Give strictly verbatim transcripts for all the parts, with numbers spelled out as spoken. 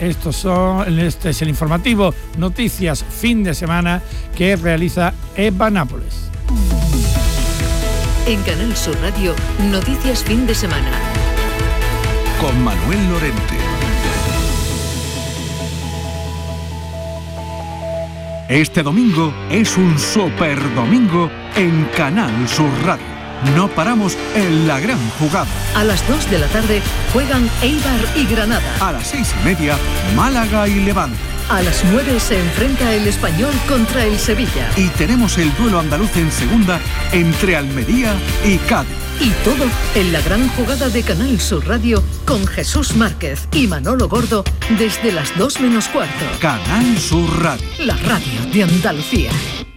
Estos son, este es el informativo Noticias Fin de Semana que realiza Eva Nápoles. En Canal Sur Radio, Noticias Fin de Semana. Con Manuel Lorente. Este domingo es un super domingo en Canal Sur Radio. No paramos en la gran jugada. A las dos de la tarde juegan Eibar y Granada. A las seis y media, Málaga y Levante. A las nueve se enfrenta el Español contra el Sevilla. Y tenemos el duelo andaluz en segunda entre Almería y Cádiz. Y todo en la gran jugada de Canal Sur Radio con Jesús Márquez y Manolo Gordo desde las dos menos cuarto. Canal Sur Radio. La radio de Andalucía.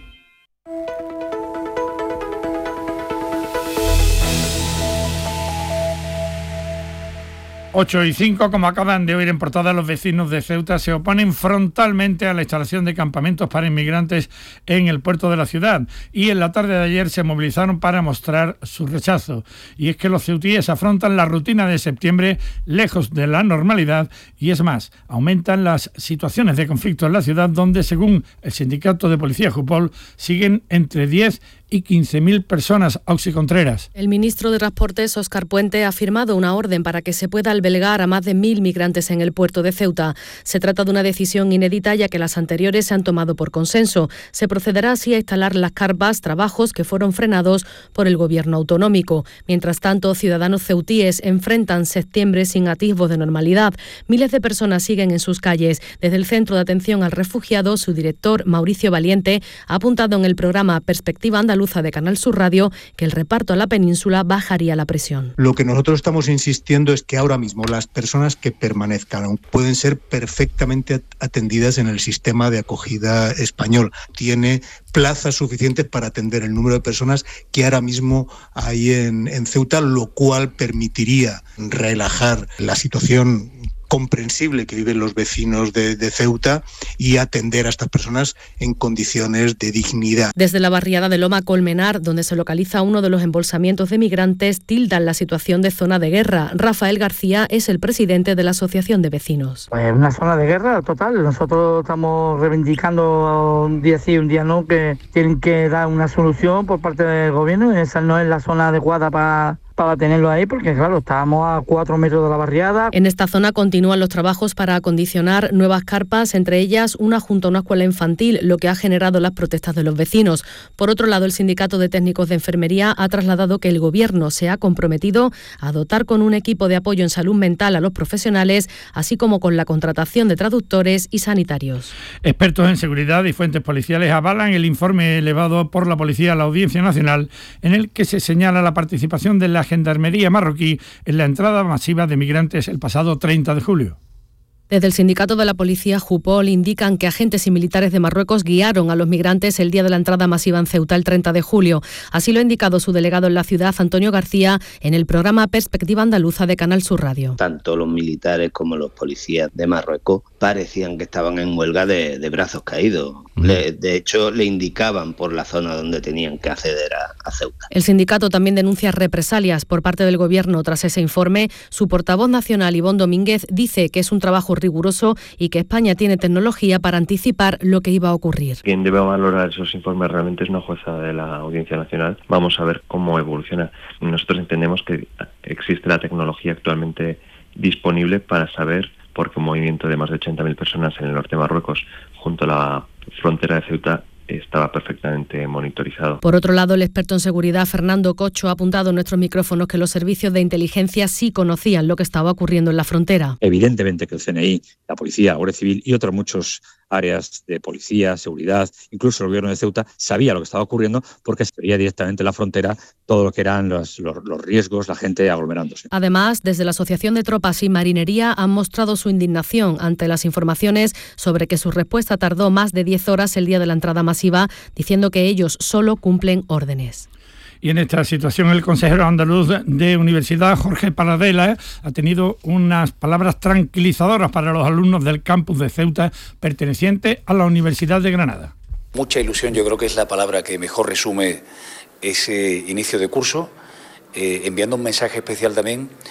ocho y cinco, como acaban de oír en portada, los vecinos de Ceuta se oponen frontalmente a la instalación de campamentos para inmigrantes en el puerto de la ciudad y en la tarde de ayer se movilizaron para mostrar su rechazo. Y es que los ceutíes afrontan la rutina de septiembre lejos de la normalidad y es más, aumentan las situaciones de conflicto en la ciudad donde, según el sindicato de policía Jupol, siguen entre diez y quince mil personas. Auxi Contreras. El ministro de Transportes, Óscar Puente, ha firmado una orden para que se pueda albergar a más de mil migrantes en el puerto de Ceuta. Se trata de una decisión inédita ya que las anteriores se han tomado por consenso. Se procederá así a instalar las carpas, trabajos que fueron frenados por el gobierno autonómico. Mientras tanto, ciudadanos ceutíes enfrentan septiembre sin atisbos de normalidad. Miles de personas siguen en sus calles. Desde el Centro de Atención al Refugiado, su director, Mauricio Valiente, ha apuntado en el programa Perspectiva Andaluza de Canal Sur Radio que el reparto a la península bajaría la presión. Lo que nosotros estamos insistiendo es que ahora mismo las personas que permanezcan pueden ser perfectamente atendidas en el sistema de acogida español. Tiene plazas suficientes para atender el número de personas que ahora mismo hay en, en Ceuta, lo cual permitiría relajar la situación comprensible que viven los vecinos de, de Ceuta y atender a estas personas en condiciones de dignidad. Desde la barriada de Loma Colmenar, donde se localiza uno de los embolsamientos de migrantes, tildan la situación de zona de guerra. Rafael García es el presidente de la Asociación de Vecinos. Pues una zona de guerra total. Nosotros estamos reivindicando un día sí, un día no, que tienen que dar una solución por parte del gobierno. Esa no es la zona adecuada para... para tenerlo ahí, porque claro, estábamos a cuatro metros de la barriada. En esta zona continúan los trabajos para acondicionar nuevas carpas, entre ellas una junto a una escuela infantil, lo que ha generado las protestas de los vecinos. Por otro lado, el Sindicato de Técnicos de Enfermería ha trasladado que el Gobierno se ha comprometido a dotar con un equipo de apoyo en salud mental a los profesionales, así como con la contratación de traductores y sanitarios. Expertos en seguridad y fuentes policiales avalan el informe elevado por la policía a la Audiencia Nacional, en el que se señala la participación de la Gendarmería marroquí en la entrada masiva de migrantes el pasado treinta de julio. Desde el sindicato de la policía Jupol indican que agentes y militares de Marruecos guiaron a los migrantes el día de la entrada masiva en Ceuta el treinta de julio. Así lo ha indicado su delegado en la ciudad, Antonio García, en el programa Perspectiva Andaluza de Canal Sur Radio. Tanto los militares como los policías de Marruecos parecían que estaban en huelga de, de brazos caídos. Le, de hecho, le indicaban por la zona donde tenían que acceder a, a Ceuta. El sindicato también denuncia represalias por parte del Gobierno tras ese informe. Su portavoz nacional, Ivonne Domínguez, dice que es un trabajo riguroso y que España tiene tecnología para anticipar lo que iba a ocurrir. Quien debe valorar esos informes realmente es una jueza de la Audiencia Nacional. Vamos a ver cómo evoluciona. Nosotros entendemos que existe la tecnología actualmente disponible para saber por qué un movimiento de más de ochenta mil personas en el norte de Marruecos, junto a la frontera de Ceuta, estaba perfectamente monitorizado. Por otro lado, el experto en seguridad Fernando Cocho ha apuntado en nuestros micrófonos que los servicios de inteligencia sí conocían lo que estaba ocurriendo en la frontera. Evidentemente que el C N I, la policía, la Guardia Civil y otras muchas áreas de policía, seguridad, incluso el gobierno de Ceuta, sabía lo que estaba ocurriendo porque se veía directamente en la frontera todo lo que eran los, los, los riesgos, la gente aglomerándose. Además, desde la Asociación de Tropas y Marinería han mostrado su indignación ante las informaciones sobre que su respuesta tardó más de diez horas el día de la entrada masiva, diciendo que ellos solo cumplen órdenes. Y en esta situación el consejero andaluz de Universidad, Jorge Paradela, ha tenido unas palabras tranquilizadoras para los alumnos del campus de Ceuta perteneciente a la Universidad de Granada. Mucha ilusión, yo creo que es la palabra que mejor resume ese inicio de curso, eh, enviando un mensaje especial también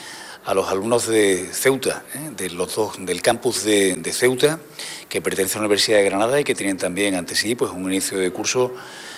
a los alumnos de Ceuta, ¿eh? de los dos, del campus de, de Ceuta, que pertenece a la Universidad de Granada y que tienen también ante sí pues, un inicio de curso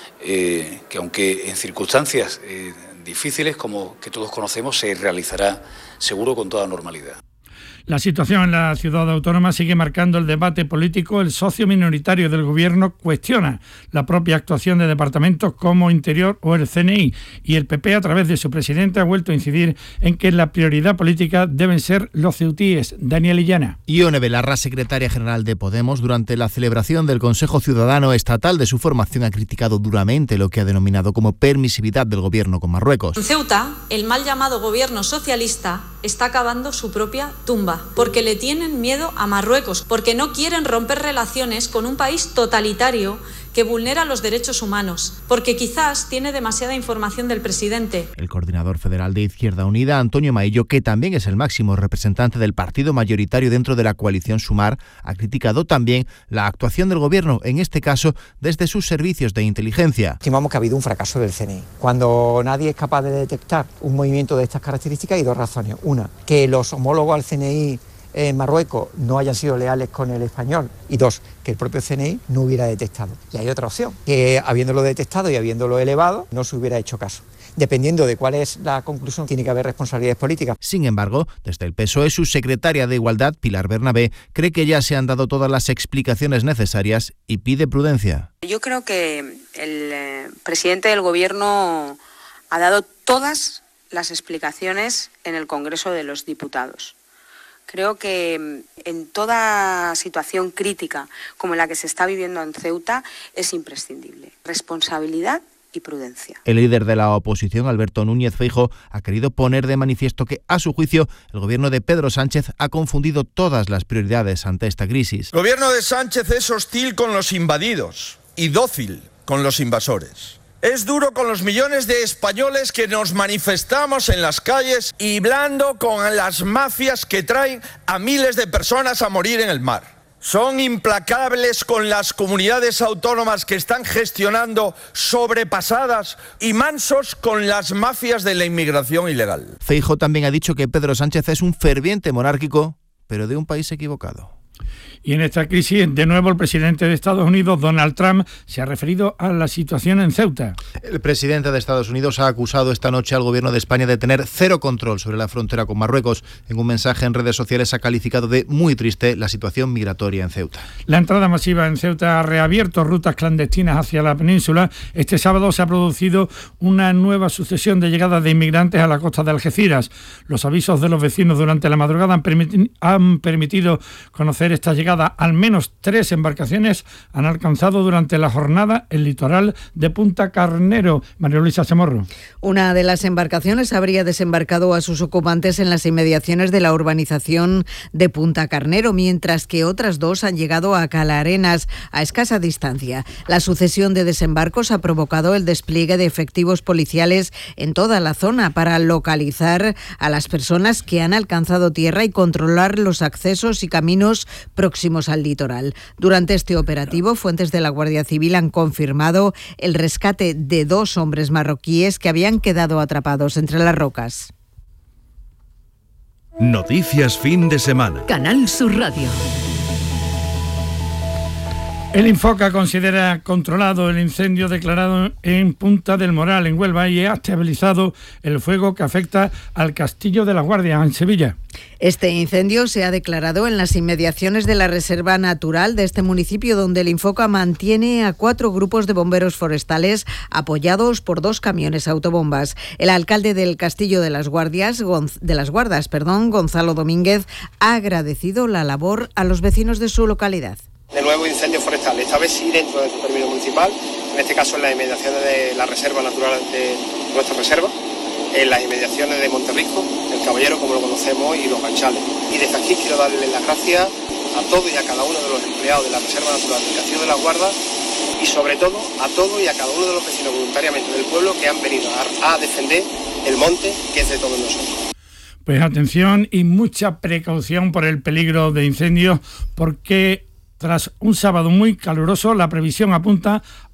eh, que, aunque en circunstancias eh, difíciles, como que todos conocemos, se realizará seguro con toda normalidad. La situación en la ciudad autónoma sigue marcando el debate político. El socio minoritario del Gobierno cuestiona la propia actuación de departamentos como Interior o el C N I, y el P P, a través de su presidente, ha vuelto a incidir en que la prioridad política deben ser los ceutíes. Daniel Illana. Ione Belarra, secretaria general de Podemos, durante la celebración del Consejo Ciudadano Estatal de su formación, ha criticado duramente lo que ha denominado como permisividad del Gobierno con Marruecos. En Ceuta, el mal llamado Gobierno socialista está acabando su propia tumba, porque le tienen miedo a Marruecos, porque no quieren romper relaciones con un país totalitario que vulnera los derechos humanos, porque quizás tiene demasiada información del presidente. El coordinador federal de Izquierda Unida, Antonio Maillo, que también es el máximo representante del partido mayoritario dentro de la coalición Sumar, ha criticado también la actuación del Gobierno, en este caso desde sus servicios de inteligencia. Estimamos que ha habido un fracaso del C N I. Cuando nadie es capaz de detectar un movimiento de estas características, hay dos razones. Una, que los homólogos al C N I en Marruecos no hayan sido leales con el español, y dos, que el propio C N I no hubiera detectado. Y hay otra opción, que habiéndolo detectado y habiéndolo elevado, no se hubiera hecho caso. Dependiendo de cuál es la conclusión, tiene que haber responsabilidades políticas. Sin embargo, desde el P S O E, su secretaria de Igualdad, Pilar Bernabé, cree que ya se han dado todas las explicaciones necesarias y pide prudencia. Yo creo que el eh, presidente del Gobierno ha dado todas las explicaciones en el Congreso de los Diputados. Creo que en toda situación crítica como la que se está viviendo en Ceuta es imprescindible responsabilidad y prudencia. El líder de la oposición, Alberto Núñez Feijóo, ha querido poner de manifiesto que, a su juicio, el gobierno de Pedro Sánchez ha confundido todas las prioridades ante esta crisis. El gobierno de Sánchez es hostil con los invadidos y dócil con los invasores. Es duro con los millones de españoles que nos manifestamos en las calles y blando con las mafias que traen a miles de personas a morir en el mar. Son implacables con las comunidades autónomas que están gestionando sobrepasadas y mansos con las mafias de la inmigración ilegal. Feijóo también ha dicho que Pedro Sánchez es un ferviente monárquico, pero de un país equivocado. Y en esta crisis, de nuevo, el presidente de Estados Unidos, Donald Trump, se ha referido a la situación en Ceuta. El presidente de Estados Unidos ha acusado esta noche al gobierno de España de tener cero control sobre la frontera con Marruecos. En un mensaje en redes sociales ha calificado de muy triste la situación migratoria en Ceuta. La entrada masiva en Ceuta ha reabierto rutas clandestinas hacia la península. Este sábado se ha producido una nueva sucesión de llegadas de inmigrantes a la costa de Algeciras. Los avisos de los vecinos durante la madrugada han, permiti- han permitido conocer esta llegada. Al menos tres embarcaciones han alcanzado durante la jornada el litoral de Punta Carnero. María Luisa Chamorro. Una de las embarcaciones habría desembarcado a sus ocupantes en las inmediaciones de la urbanización de Punta Carnero, mientras que otras dos han llegado a Calaarenas, a escasa distancia. La sucesión de desembarcos ha provocado el despliegue de efectivos policiales en toda la zona para localizar a las personas que han alcanzado tierra y controlar los accesos y caminos próximos al litoral. Durante este operativo, fuentes de la Guardia Civil han confirmado el rescate de dos hombres marroquíes que habían quedado atrapados entre las rocas. Noticias fin de semana. Canal Sur Radio. El Infoca considera controlado el incendio declarado en Punta del Moral, en Huelva, y ha estabilizado el fuego que afecta al Castillo de la Guardia, en Sevilla. Este incendio se ha declarado en las inmediaciones de la Reserva Natural de este municipio, donde el Infoca mantiene a cuatro grupos de bomberos forestales apoyados por dos camiones autobombas. El alcalde del Castillo de las Guardias, de las Guardas, perdón, Gonzalo Domínguez, ha agradecido la labor a los vecinos de su localidad. De nuevo incendio forestal, esta vez sí dentro del término municipal, en este caso en las inmediaciones de la Reserva Natural de nuestra reserva, en las inmediaciones de Monterrico, el Caballero como lo conocemos, y los Ganchales. Y desde aquí quiero darle las gracias a todos y a cada uno de los empleados de la Reserva Natural del Castillo de las Guardas, y sobre todo a todos y a cada uno de los vecinos voluntariamente del pueblo que han venido a, a defender el monte, que es de todos nosotros. Pues atención y mucha precaución por el peligro de incendios, porque tras un sábado muy caluroso, la previsión apunta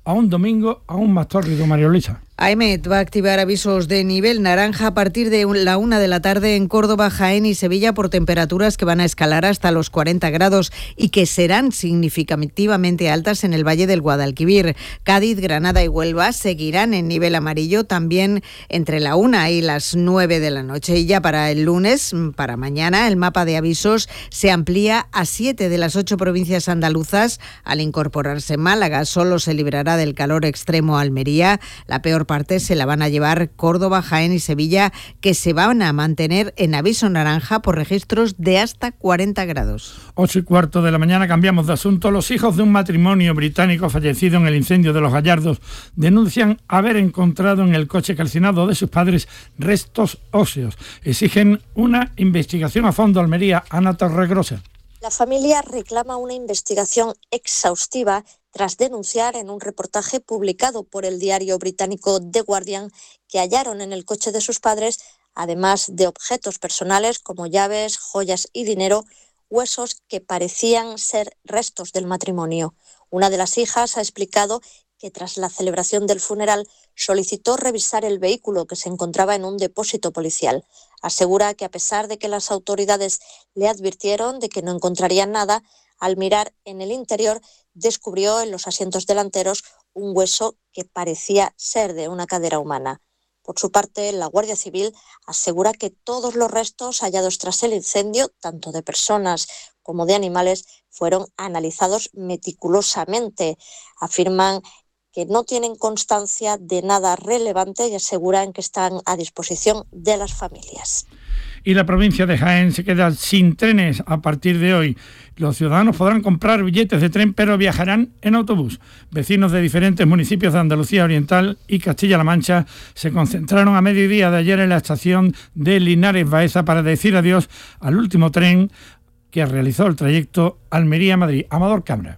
a un domingo aún más tórrido, María Luisa. AEMET va a activar avisos de nivel naranja a partir de la una de la tarde en Córdoba, Jaén y Sevilla por temperaturas que van a escalar hasta los cuarenta grados y que serán significativamente altas en el Valle del Guadalquivir. Cádiz, Granada y Huelva seguirán en nivel amarillo también entre la una y las nueve de la noche. Y ya para el lunes, para mañana, el mapa de avisos se amplía a siete de las ocho provincias andaluzas. Al incorporarse Málaga, solo se librará del calor extremo Almería. La peor parte se la van a llevar Córdoba, Jaén y Sevilla, que se van a mantener en aviso naranja por registros de hasta cuarenta grados. Ocho y cuarto de la mañana, cambiamos de asunto. Los hijos de un matrimonio británico fallecido en el incendio de Los Gallardos denuncian haber encontrado en el coche calcinado de sus padres restos óseos. Exigen una investigación a fondo. Almería, Ana Torregrosa. La familia reclama una investigación exhaustiva tras denunciar en un reportaje publicado por el diario británico The Guardian que hallaron en el coche de sus padres, además de objetos personales como llaves, joyas y dinero, huesos que parecían ser restos del matrimonio. Una de las hijas ha explicado que tras la celebración del funeral solicitó revisar el vehículo que se encontraba en un depósito policial. Asegura que a pesar de que las autoridades le advirtieron de que no encontrarían nada, al mirar en el interior descubrió en los asientos delanteros un hueso que parecía ser de una cadera humana. Por su parte, la Guardia Civil asegura que todos los restos hallados tras el incendio, tanto de personas como de animales, fueron analizados meticulosamente. Afirman que no tienen constancia de nada relevante y aseguran que están a disposición de las familias. Y la provincia de Jaén se queda sin trenes a partir de hoy. Los ciudadanos podrán comprar billetes de tren, pero viajarán en autobús. Vecinos de diferentes municipios de Andalucía Oriental y Castilla-La Mancha se concentraron a mediodía de ayer en la estación de Linares Baeza para decir adiós al último tren que realizó el trayecto Almería-Madrid. Amador Cabra.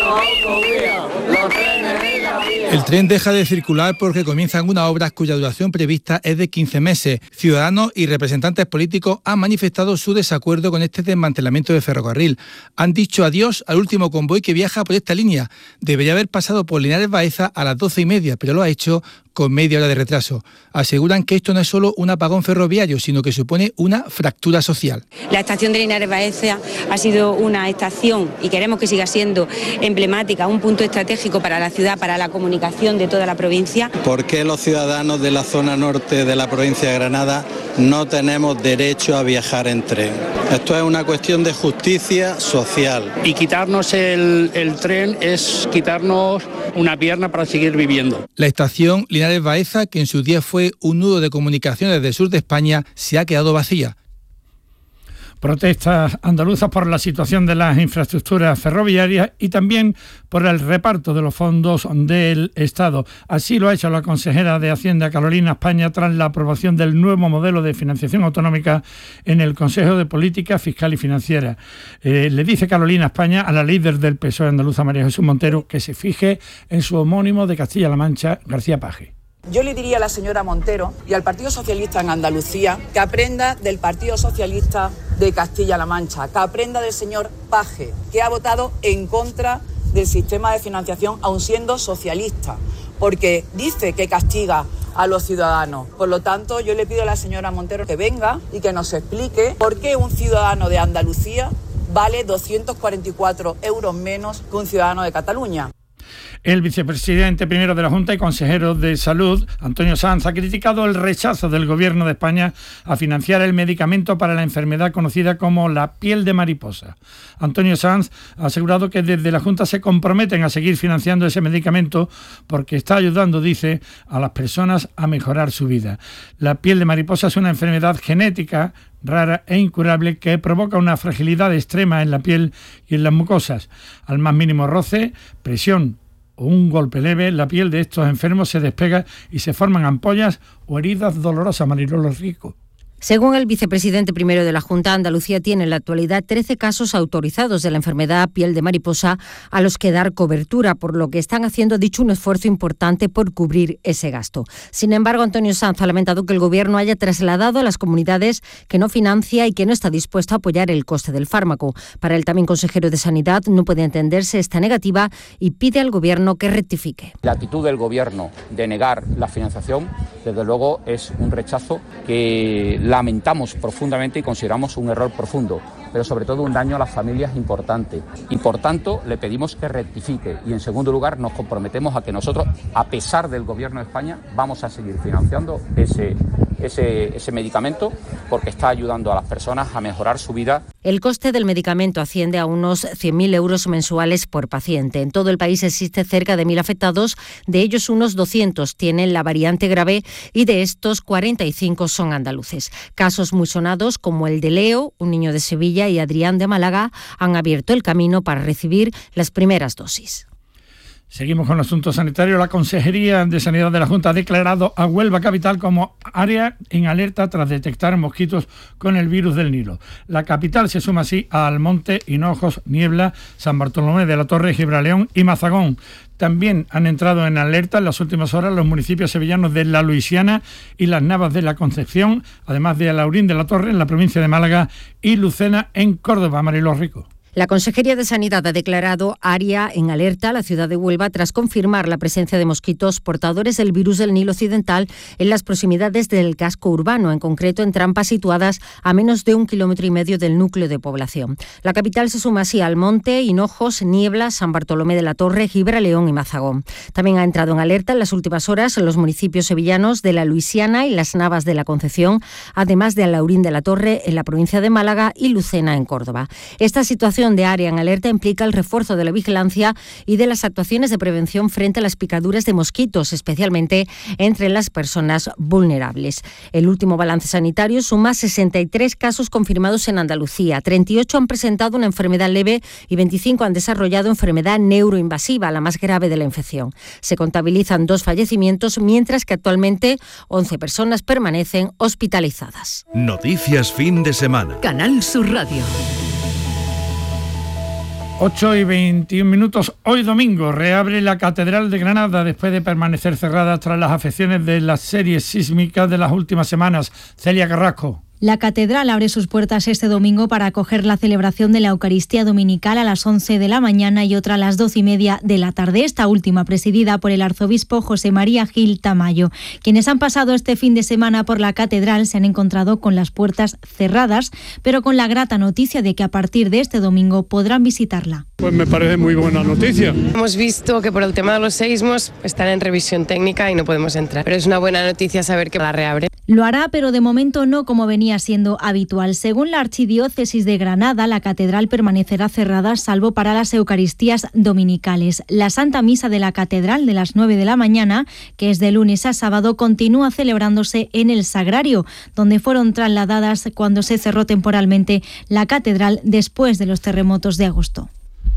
El tren deja de circular porque comienzan unas obras cuya duración prevista es de quince meses. Ciudadanos y representantes políticos han manifestado su desacuerdo con este desmantelamiento de ferrocarril. Han dicho adiós al último convoy que viaja por esta línea. Debería haber pasado por Linares Baeza a las doce y media, pero lo ha hecho con media hora de retraso. Aseguran que esto no es solo un apagón ferroviario, sino que supone una fractura social. La estación de Linares Baeza ha sido una estación, y queremos que siga siendo emblemática, un punto estratégico para la ciudad, para la comunicación de toda la provincia. ¿Por qué los ciudadanos de la zona norte de la provincia de Granada no tenemos derecho a viajar en tren? Esto es una cuestión de justicia social. Y quitarnos el, el tren es quitarnos una pierna para seguir viviendo. La estación Linares Baeza, que en su día fue un nudo de comunicaciones del sur de España, se ha quedado vacía. Protestas andaluzas por la situación de las infraestructuras ferroviarias y también por el reparto de los fondos del Estado. Así lo ha hecho la consejera de Hacienda, Carolina España, tras la aprobación del nuevo modelo de financiación autonómica en el Consejo de Política Fiscal y Financiera. Eh, le dice Carolina España a la líder del P S O E andaluza, María Jesús Montero, que se fije en su homónimo de Castilla-La Mancha, García Paje. Yo le diría a la señora Montero y al Partido Socialista en Andalucía que aprenda del Partido Socialista de Castilla-La Mancha, que aprenda del señor Paje, que ha votado en contra del sistema de financiación aun siendo socialista, porque dice que castiga a los ciudadanos. Por lo tanto, yo le pido a la señora Montero que venga y que nos explique por qué un ciudadano de Andalucía vale doscientos cuarenta y cuatro euros menos que un ciudadano de Cataluña. El vicepresidente primero de la Junta y consejero de Salud, Antonio Sanz, ha criticado el rechazo del Gobierno de España a financiar el medicamento para la enfermedad conocida como la piel de mariposa. Antonio Sanz ha asegurado que desde la Junta se comprometen a seguir financiando ese medicamento porque está ayudando, dice, a las personas a mejorar su vida. La piel de mariposa es una enfermedad genética rara e incurable que provoca una fragilidad extrema en la piel y en las mucosas. Al más mínimo roce, presión o un golpe leve, la piel de estos enfermos se despega y se forman ampollas o heridas dolorosas. Mariló Rico. Según el vicepresidente primero de la Junta, Andalucía tiene en la actualidad trece casos autorizados de la enfermedad piel de mariposa a los que dar cobertura, por lo que están haciendo, dicho, un esfuerzo importante por cubrir ese gasto. Sin embargo, Antonio Sanz ha lamentado que el Gobierno haya trasladado a las comunidades que no financia y que no está dispuesto a apoyar el coste del fármaco. Para el también consejero de Sanidad, no puede entenderse esta negativa y pide al Gobierno que rectifique. La actitud del Gobierno de negar la financiación, desde luego, es un rechazo que lamentamos profundamente y consideramos un error profundo, pero sobre todo un daño a las familias importante. Y por tanto le pedimos que rectifique y en segundo lugar nos comprometemos a que nosotros, a pesar del Gobierno de España, vamos a seguir financiando ese, ese, ese medicamento porque está ayudando a las personas a mejorar su vida. El coste del medicamento asciende a unos cien mil euros mensuales por paciente. En todo el país existe cerca de mil afectados, de ellos unos doscientos tienen la variante grave y de estos cuarenta y cinco son andaluces. Casos muy sonados como el de Leo, un niño de Sevilla, y Adrián de Málaga han abierto el camino para recibir las primeras dosis. Seguimos con el asunto sanitario. La Consejería de Sanidad de la Junta ha declarado a Huelva capital como área en alerta tras detectar mosquitos con el virus del Nilo. La capital se suma así a Almonte, Hinojos, Niebla, San Bartolomé de la Torre, Gibraleón y Mazagón. También han entrado en alerta en las últimas horas los municipios sevillanos de La Luisiana y Las Navas de la Concepción, además de Alaurín de la Torre en la provincia de Málaga y Lucena en Córdoba. Mariló Rico. La Consejería de Sanidad ha declarado área en alerta a la ciudad de Huelva tras confirmar la presencia de mosquitos portadores del virus del Nilo Occidental en las proximidades del casco urbano, en concreto en trampas situadas a menos de un kilómetro y medio del núcleo de población. La capital se suma así a Almonte, Hinojos, Niebla, San Bartolomé de la Torre, Gibraleón y Mazagón. También ha entrado en alerta en las últimas horas los municipios sevillanos de La Luisiana y Las Navas de la Concepción, además de Alaurín de la Torre en la provincia de Málaga y Lucena en Córdoba. Esta situación de área en alerta implica el refuerzo de la vigilancia y de las actuaciones de prevención frente a las picaduras de mosquitos, especialmente entre las personas vulnerables. El último balance sanitario suma sesenta y tres casos confirmados en Andalucía, treinta y ocho han presentado una enfermedad leve y veinticinco han desarrollado enfermedad neuroinvasiva, la más grave de la infección. Se contabilizan dos fallecimientos, mientras que actualmente once personas permanecen hospitalizadas. Noticias fin de semana. Canal Sur Radio. ocho y veintiún minutos. Hoy domingo reabre la Catedral de Granada después de permanecer cerrada tras las afecciones de las series sísmicas de las últimas semanas. Celia Carrasco. La catedral abre sus puertas este domingo para acoger la celebración de la Eucaristía Dominical a las once de la mañana y otra a las doce y media de la tarde, esta última presidida por el arzobispo José María Gil Tamayo. Quienes han pasado este fin de semana por la catedral se han encontrado con las puertas cerradas, pero con la grata noticia de que a partir de este domingo podrán visitarla. Pues me parece muy buena noticia. Hemos visto que por el tema de los seísmos están en revisión técnica y no podemos entrar, pero es una buena noticia saber que la reabre. Lo hará, pero de momento no como venía siendo habitual. Según la Archidiócesis de Granada, la catedral permanecerá cerrada salvo para las Eucaristías dominicales. La Santa Misa de la Catedral de las nueve de la mañana, que es de lunes a sábado, continúa celebrándose en el Sagrario, donde fueron trasladadas cuando se cerró temporalmente la catedral después de los terremotos de agosto.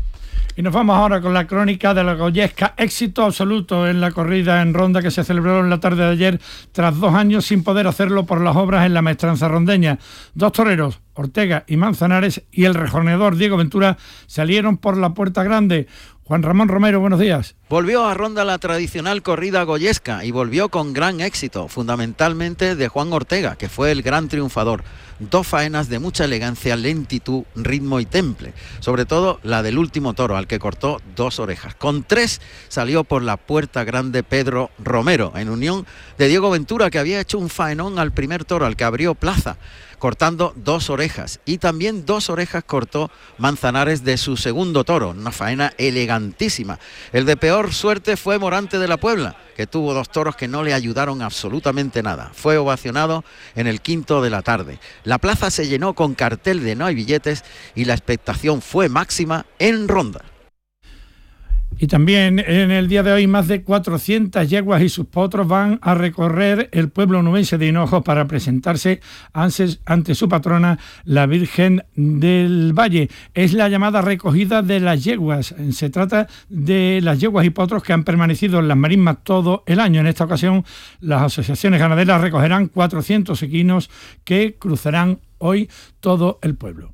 Y nos vamos ahora con la crónica de la Goyesca. Éxito absoluto en la corrida en ronda que se celebró en la tarde de ayer, tras dos años sin poder hacerlo por las obras en la maestranza rondeña. Dos toreros, Ortega y Manzanares, y el rejoneador Diego Ventura salieron por la Puerta Grande. Juan Ramón Romero, buenos días. Volvió a Ronda la tradicional corrida goyesca y volvió con gran éxito, fundamentalmente de Juan Ortega, que fue el gran triunfador. Dos faenas de mucha elegancia, lentitud, ritmo y temple, sobre todo la del último toro, al que cortó dos orejas. Con tres salió por la Puerta Grande Pedro Romero, en unión de Diego Ventura, que había hecho un faenón al primer toro, al que abrió plaza, cortando dos orejas, y también dos orejas cortó Manzanares de su segundo toro, una faena elegantísima. El de peor suerte fue Morante de la Puebla, que tuvo dos toros que no le ayudaron absolutamente nada. Fue ovacionado en el quinto de la tarde. La plaza se llenó con cartel de no hay billetes y la expectación fue máxima en Ronda. Y también en el día de hoy más de cuatrocientas yeguas y sus potros van a recorrer el pueblo onubense de Hinojos para presentarse ante su patrona, la Virgen del Valle. Es la llamada recogida de las yeguas. Se trata de las yeguas y potros que han permanecido en las marismas todo el año. En esta ocasión, las asociaciones ganaderas recogerán cuatrocientos equinos que cruzarán hoy todo el pueblo.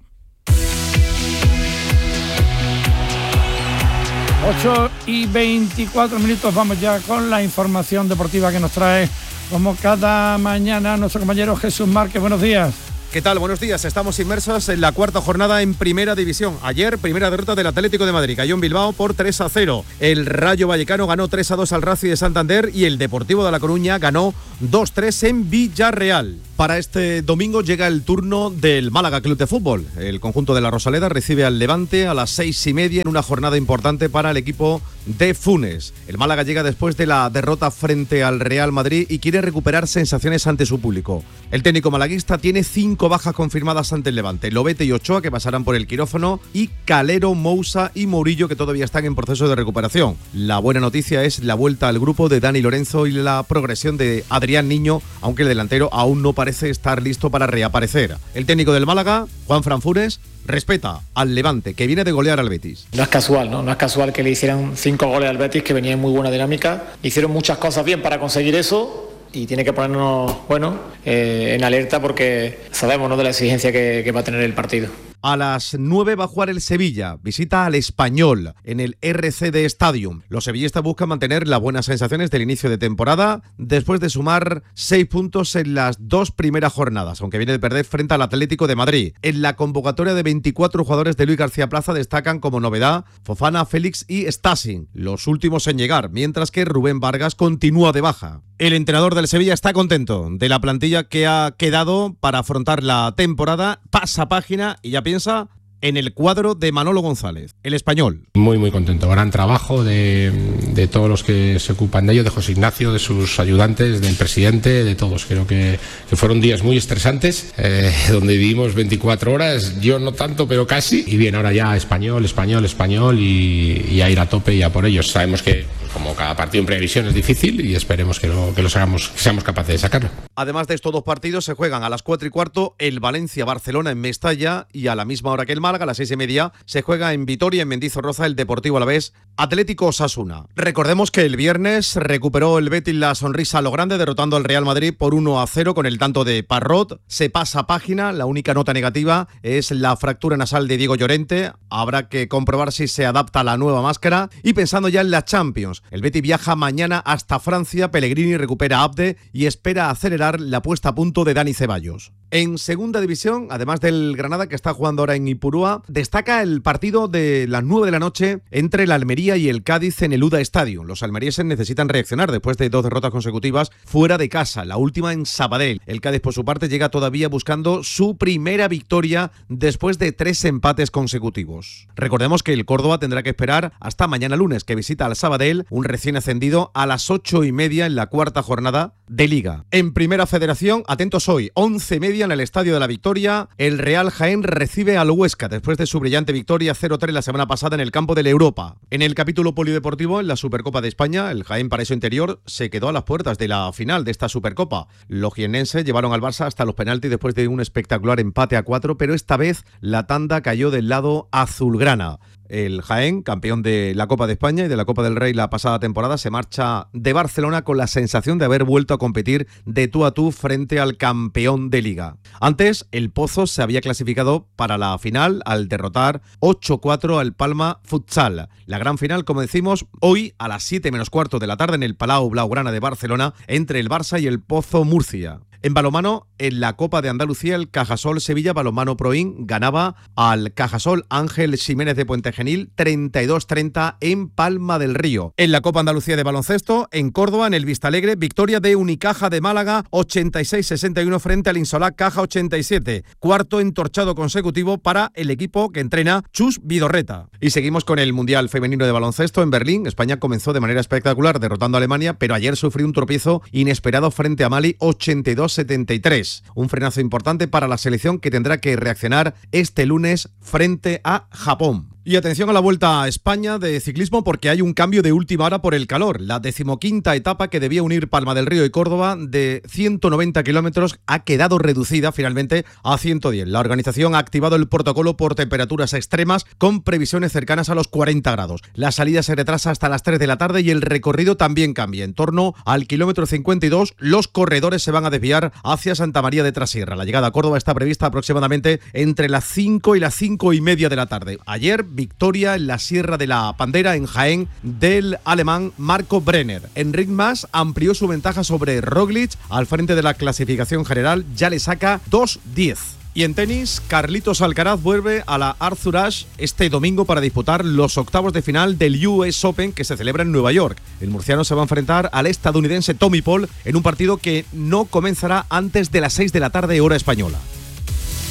ocho y veinticuatro minutos, vamos ya con la información deportiva que nos trae, como cada mañana, nuestro compañero Jesús Márquez. Buenos días. ¿Qué tal? Buenos días. Estamos inmersos en la cuarta jornada en Primera División. Ayer, primera derrota del Atlético de Madrid. Cayó en Bilbao por tres a cero. El Rayo Vallecano ganó tres a dos al Racing de Santander y el Deportivo de La Coruña ganó dos tres en Villarreal. Para este domingo llega el turno del Málaga Club de Fútbol. El conjunto de la Rosaleda recibe al Levante a las seis y media en una jornada importante para el equipo de Funes. El Málaga llega después de la derrota frente al Real Madrid y quiere recuperar sensaciones ante su público. El técnico malaguista tiene cinco bajas confirmadas ante el Levante: Lobete y Ochoa, que pasarán por el quirófano, y Calero, Mousa y Murillo, que todavía están en proceso de recuperación. La buena noticia es la vuelta al grupo de Dani Lorenzo y la progresión de Adrián Niño, aunque el delantero aún no parece estar listo para reaparecer. El técnico del Málaga, Juanfran Funes, respeta al Levante, que viene de golear al Betis. No es casual, ¿no? No es casual que le hicieran cinco goles al Betis, que venía en muy buena dinámica. Hicieron muchas cosas bien para conseguir eso y tiene que ponernos, bueno, eh, en alerta, porque sabemos, ¿no?, de la exigencia que, que va a tener el partido. A las nueve va a jugar el Sevilla, visita al Español en el R C D Stadium. Los sevillistas buscan mantener las buenas sensaciones del inicio de temporada después de sumar seis puntos en las dos primeras jornadas, aunque viene de perder frente al Atlético de Madrid. En la convocatoria de veinticuatro jugadores de Luis García Plaza destacan como novedad Fofana, Félix y Stasi, los últimos en llegar, mientras que Rubén Vargas continúa de baja. El entrenador del Sevilla está contento de la plantilla que ha quedado para afrontar la temporada, pasa página y ya piensa en el cuadro de Manolo González, el Español. Muy, muy contento. Gran trabajo de, de todos los que se ocupan de ello, de José Ignacio, de sus ayudantes, del presidente, de todos. Creo que, que fueron días muy estresantes, eh, donde vivimos veinticuatro horas, yo no tanto, pero casi. Y bien, ahora ya Español, Español, Español y, y a ir a tope y a por ellos. Sabemos que, como cada partido en previsión, es difícil y esperemos que, lo, que, los hagamos, que seamos capaces de sacarlo. Además de estos dos partidos, se juegan a las cuatro y cuarto el Valencia-Barcelona en Mestalla, y a la misma hora que el Málaga, a las seis y media, se juega en Vitoria, en Mendizorroza, el Deportivo Alavés Atlético Osasuna. Recordemos que el viernes recuperó el Betis la sonrisa a lo grande, derrotando al Real Madrid por uno a cero con el tanto de Parrot. Se pasa página, la única nota negativa es la fractura nasal de Diego Llorente. Habrá que comprobar si se adapta a la nueva máscara. Y pensando ya en la Champions, el Betis viaja mañana hasta Francia, Pellegrini recupera a Abde y espera acelerar la puesta a punto de Dani Ceballos. En segunda división, además del Granada, que está jugando ahora en Ipurúa, destaca el partido de las nueve de la noche entre la Almería y el Cádiz en el U D A Stadium. Los almerienses necesitan reaccionar después de dos derrotas consecutivas fuera de casa, la última en Sabadell. El Cádiz, por su parte, llega todavía buscando su primera victoria después de tres empates consecutivos. Recordemos que el Córdoba tendrá que esperar hasta mañana lunes, que visita al Sabadell, un recién ascendido, a las ocho y media en la cuarta jornada de Liga. En Primera Federación, atentos hoy, once y media en el Estadio de la Victoria, el Real Jaén recibe al Huesca después de su brillante victoria cero tres la semana pasada en el campo de la Europa. En el capítulo polideportivo, en la Supercopa de España, el Jaén Paraíso Interior se quedó a las puertas de la final de esta Supercopa. Los jiennenses llevaron al Barça hasta los penaltis después de un espectacular empate a cuatro, pero esta vez la tanda cayó del lado azulgrana. El Jaén, campeón de la Copa de España y de la Copa del Rey la pasada temporada, se marcha de Barcelona con la sensación de haber vuelto a competir de tú a tú frente al campeón de Liga. Antes, el Pozo se había clasificado para la final al derrotar ocho cuatro al Palma Futsal. La gran final, como decimos, hoy a las siete menos cuarto de la tarde en el Palau Blaugrana de Barcelona, entre el Barça y el Pozo Murcia. En balonmano, en la Copa de Andalucía, el Cajasol Sevilla Balonmano Proin ganaba al Cajasol Ángel Ximénez de Puente Genil treinta y dos treinta en Palma del Río. En la Copa Andalucía de baloncesto, en Córdoba, en el Vistalegre, victoria de Unicaja de Málaga ochenta y seis sesenta y uno frente al Insolá Caja ochenta y siete. Cuarto entorchado consecutivo para el equipo que entrena Chus Vidorreta. Y seguimos con el Mundial Femenino de Baloncesto en Berlín. España comenzó de manera espectacular derrotando a Alemania, pero ayer sufrió un tropiezo inesperado frente a Mali ochenta y dos setenta y tres. Un frenazo importante para la selección, que tendrá que reaccionar este lunes frente a Japón. Y atención a la Vuelta a España de ciclismo porque hay un cambio de última hora por el calor. La decimoquinta etapa que debía unir Palma del Río y Córdoba de ciento noventa kilómetros ha quedado reducida finalmente a ciento diez. La organización ha activado el protocolo por temperaturas extremas con previsiones cercanas a los cuarenta grados. La salida se retrasa hasta las tres de la tarde y el recorrido también cambia. En torno al kilómetro cincuenta y dos, los corredores se van a desviar hacia Santa María de Trasierra. La llegada a Córdoba está prevista aproximadamente entre las cinco y las cinco y media de la tarde. Ayer, victoria en la Sierra de la Pandera, en Jaén, del alemán Marco Brenner. Enric Mas amplió su ventaja sobre Roglic al frente de la clasificación general, ya le saca dos diez. Y en tenis, Carlitos Alcaraz vuelve a la Arthur Ashe este domingo para disputar los octavos de final del U S Open que se celebra en Nueva York. El murciano se va a enfrentar al estadounidense Tommy Paul en un partido que no comenzará antes de las seis de la tarde, hora española.